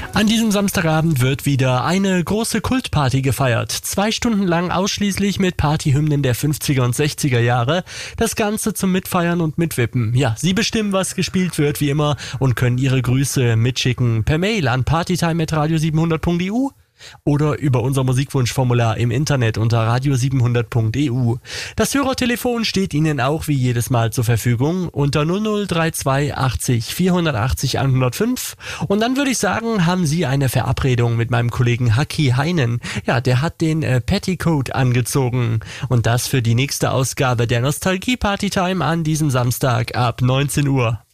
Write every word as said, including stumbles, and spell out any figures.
An diesem Samstagabend wird wieder eine große Kultparty gefeiert. Zwei Stunden lang ausschließlich mit Partyhymnen der fünfziger und sechziger Jahre. Das Ganze zum Mitfeiern und Mitwippen. Ja, Sie bestimmen, was gespielt wird, wie immer, und können Ihre Grüße mitschicken per Mail an partytime at radio siebenhundert punkt e u oder über unser Musikwunschformular im Internet unter radio siebenhundert punkt e u. Das Hörertelefon steht Ihnen auch wie jedes Mal zur Verfügung unter null null drei zwei achtzig vierhundertachtzig hundertfünf. Und dann würde ich sagen, haben Sie eine Verabredung mit meinem Kollegen Haki Heinen. Ja, der hat den äh, Petticoat angezogen. Und das für die nächste Ausgabe der Nostalgie Party Time an diesem Samstag ab neunzehn Uhr.